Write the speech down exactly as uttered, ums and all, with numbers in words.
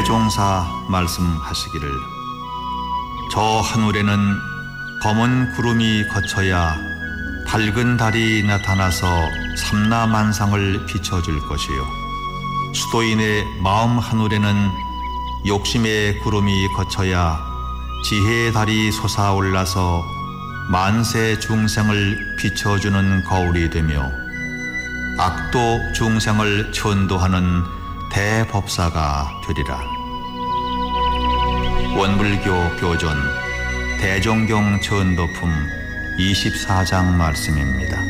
대종사 말씀하시기를 저 하늘에는 검은 구름이 거쳐야 밝은 달이 나타나서 삼라만상을 비춰줄 것이요 수도인의 마음 하늘에는 욕심의 구름이 거쳐야 지혜의 달이 솟아올라서 만세 중생을 비춰주는 거울이 되며 악도 중생을 천도하는 대법사가 되리라. 원불교 교전 대종경 천도품 이십사 장 말씀입니다.